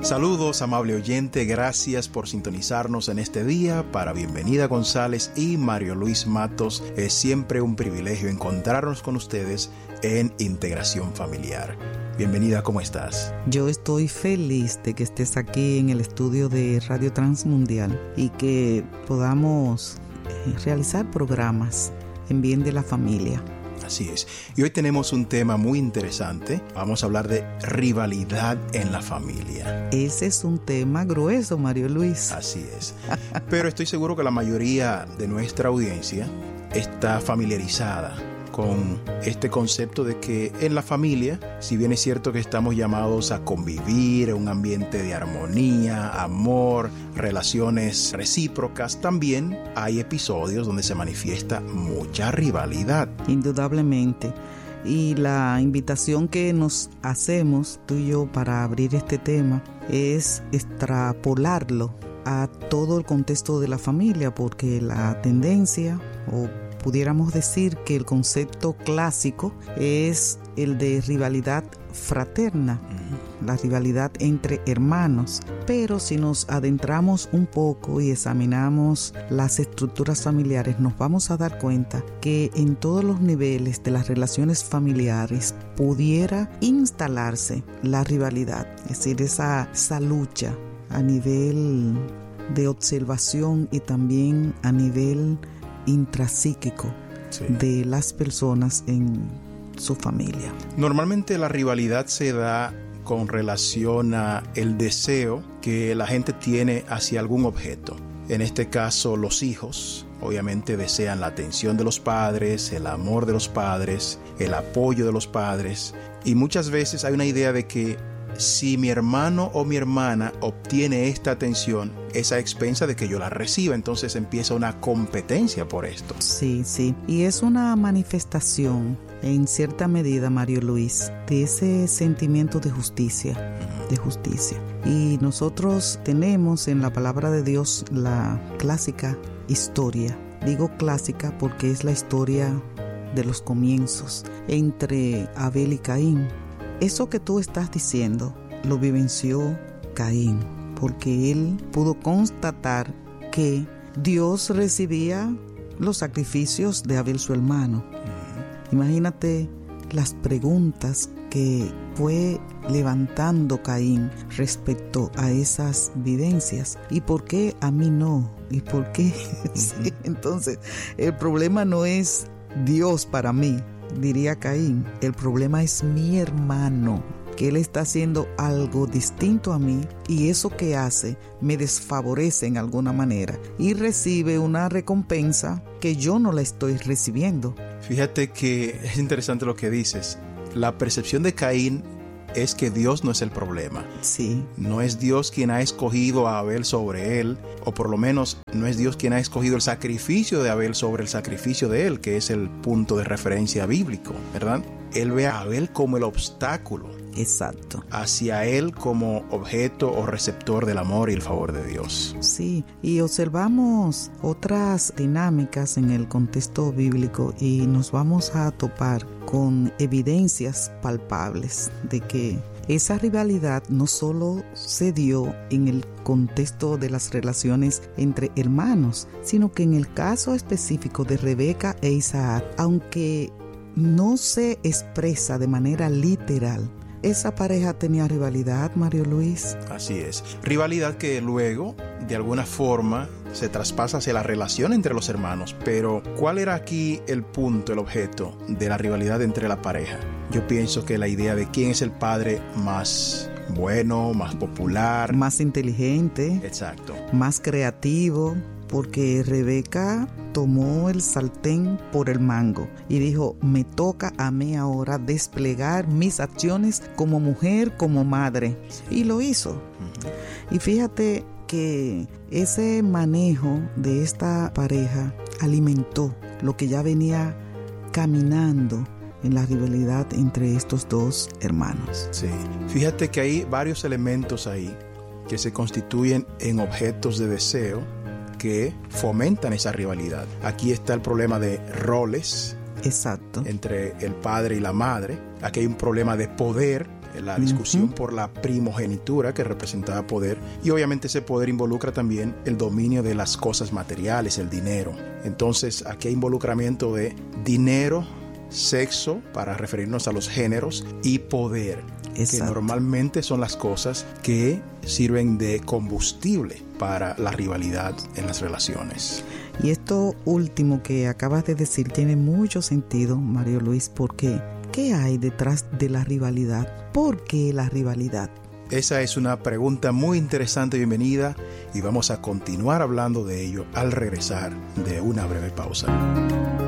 Saludos, amable oyente, gracias por sintonizarnos en este día. Para Bienvenida González y Mario Luis Matos, es siempre un privilegio encontrarnos con ustedes en Integración Familiar. Bienvenida, ¿cómo estás? Yo estoy feliz de que estés aquí en el estudio de Radio Transmundial y que podamos realizar programas en bien de la familia. Así es. Y hoy tenemos un tema muy interesante. Vamos a hablar de rivalidad en la familia. Ese es un tema grueso, Mario Luis. Así es. Pero estoy seguro que la mayoría de nuestra audiencia está familiarizada con este concepto de que en la familia, si bien es cierto que estamos llamados a convivir en un ambiente de armonía, amor, relaciones recíprocas, también hay episodios donde se manifiesta mucha rivalidad. Indudablemente. Y la invitación que nos hacemos, tú y yo, para abrir este tema, es extrapolarlo a todo el contexto de la familia, porque la tendencia, o pudiéramos decir que el concepto clásico es el de rivalidad fraterna, la rivalidad entre hermanos. Pero si nos adentramos un poco y examinamos las estructuras familiares, nos vamos a dar cuenta que en todos los niveles de las relaciones familiares pudiera instalarse la rivalidad, es decir, esa lucha a nivel de observación y también a nivel intrapsíquico de las personas en su familia. Normalmente la rivalidad se da con relación a el deseo que la gente tiene hacia algún objeto. En este caso, los hijos obviamente desean la atención de los padres, el amor de los padres, el apoyo de los padres, y muchas veces hay una idea de que si mi hermano o mi hermana obtiene esta atención, es a expensa de que yo la reciba. Entonces empieza una competencia por esto. Sí. Y es una manifestación, en cierta medida, Mario Luis, de ese sentimiento de justicia. Y nosotros tenemos en la palabra de Dios la clásica historia. Digo clásica porque es la historia de los comienzos entre Abel y Caín. Eso que tú estás diciendo lo vivenció Caín, porque él pudo constatar que Dios recibía los sacrificios de Abel, su hermano. Imagínate las preguntas que fue levantando Caín respecto a esas vivencias. ¿Y por qué a mí no? ¿Y por qué? Sí, entonces, el problema no es Dios para mí, diría Caín. El problema es mi hermano, que él está haciendo algo distinto a mí y eso que hace me desfavorece en alguna manera y recibe una recompensa que yo no la estoy recibiendo. Fíjate que es interesante lo que dices. La percepción de Caín es que Dios no es el problema. Sí. No es Dios quien ha escogido a Abel sobre él, o por lo menos no es Dios quien ha escogido el sacrificio de Abel sobre el sacrificio de él, que es el punto de referencia bíblico, ¿verdad? Él ve a Abel como el obstáculo. Exacto. Hacia él como objeto o receptor del amor y el favor de Dios. Sí, y observamos otras dinámicas en el contexto bíblico y nos vamos a topar con evidencias palpables de que esa rivalidad no solo se dio en el contexto de las relaciones entre hermanos, sino que en el caso específico de Rebeca e Isaac, aunque no se expresa de manera literal, esa pareja tenía rivalidad, Mario Luis. Así es. Rivalidad que luego, de alguna forma, se traspasa hacia la relación entre los hermanos. Pero, ¿cuál era aquí el punto, el objeto de la rivalidad entre la pareja? Yo pienso que la idea de quién es el padre más bueno, más popular, más inteligente. Exacto. Más creativo. Porque Rebeca tomó el sartén por el mango y dijo, me toca a mí ahora desplegar mis acciones como mujer, como madre. Y lo hizo. Y fíjate que ese manejo de esta pareja alimentó lo que ya venía caminando en la rivalidad entre estos dos hermanos. Sí. Fíjate que hay varios elementos ahí que se constituyen en objetos de deseo que fomentan esa rivalidad. Aquí está el problema de roles. Exacto. Entre el padre y la madre. Aquí hay un problema de poder la discusión por la primogenitura que representaba poder, y obviamente ese poder involucra también el dominio de las cosas materiales, el dinero. Entonces aquí hay involucramiento de dinero, sexo, para referirnos a los géneros, y poder. Exacto. Que normalmente son las cosas que sirven de combustible para la rivalidad en las relaciones. Y esto último que acabas de decir tiene mucho sentido, Mario Luis, porque ¿qué hay detrás de la rivalidad? ¿Por qué la rivalidad? Esa es una pregunta muy interesante, bienvenida, y vamos a continuar hablando de ello al regresar de una breve pausa.